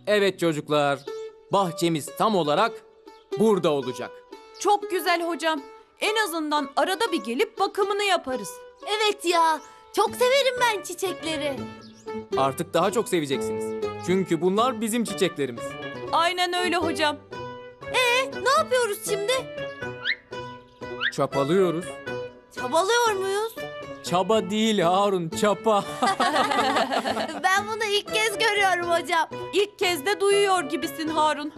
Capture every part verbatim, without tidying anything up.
Evet çocuklar, bahçemiz tam olarak burada olacak. Çok güzel hocam. En azından arada bir gelip bakımını yaparız. Evet ya, çok severim ben çiçekleri. Artık daha çok seveceksiniz. Çünkü bunlar bizim çiçeklerimiz. Aynen öyle hocam. Ne yapıyoruz şimdi? Çapalıyoruz. Çabalıyor muyuz? Çaba değil Harun, çapa. Ben bunu ilk kez görüyorum hocam. İlk kez de duyuyor gibisin Harun.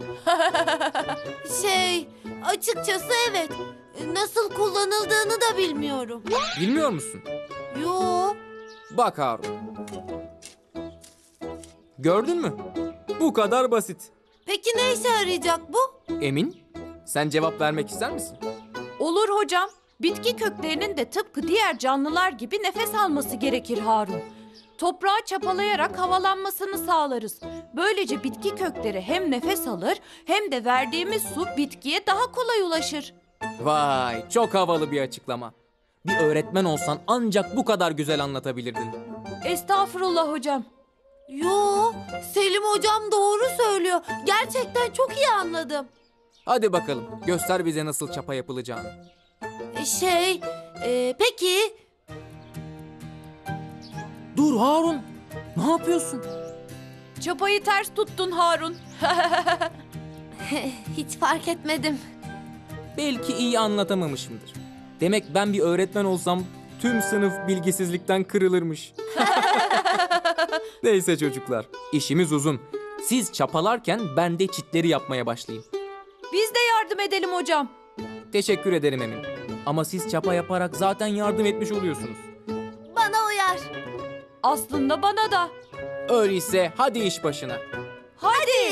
Şey, açıkçası evet. Nasıl kullanıldığını da bilmiyorum. Bilmiyor musun? Yo. Bak Harun. Gördün mü? Bu kadar basit. Peki ne işe yarayacak bu? Emin? Sen cevap vermek ister misin? Olur hocam. Bitki köklerinin de tıpkı diğer canlılar gibi nefes alması gerekir Harun. Toprağı çapalayarak havalanmasını sağlarız. Böylece bitki kökleri hem nefes alır hem de verdiğimiz su bitkiye daha kolay ulaşır. Vay, çok havalı bir açıklama. Bir öğretmen olsan ancak bu kadar güzel anlatabilirdin. Estağfurullah hocam. Yo, Selim hocam doğru söylüyor. Gerçekten çok iyi anladım. Hadi bakalım, göster bize nasıl çapa yapılacağını. Şey, e, peki Dur Harun, ne yapıyorsun? Çapayı ters tuttun Harun. hiç fark etmedim. Belki iyi anlatamamışımdır. Demek ben bir öğretmen olsam tüm sınıf bilgisizlikten kırılırmış. Neyse çocuklar, işimiz uzun. Siz çapalarken ben de çitleri yapmaya başlayayım. Biz de yardım edelim hocam. Teşekkür ederim Emin. Ama siz çapa yaparak zaten yardım etmiş oluyorsunuz. Bana uyar. Aslında bana da. Öyleyse hadi iş başına. Hadi.